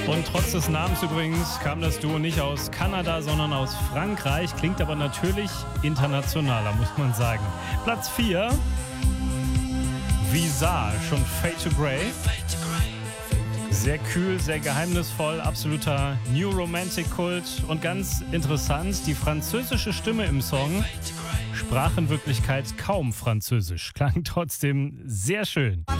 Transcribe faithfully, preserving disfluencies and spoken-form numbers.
Und trotz des Namens übrigens kam das Duo nicht aus Kanada, sondern aus Frankreich. Klingt aber natürlich internationaler, muss man sagen. Platz vier. Visage und Fade to Grey. Sehr kühl, sehr geheimnisvoll, absoluter New Romantic Kult. Und ganz interessant, die französische Stimme im Song sprach in Wirklichkeit kaum Französisch. Klang trotzdem sehr schön.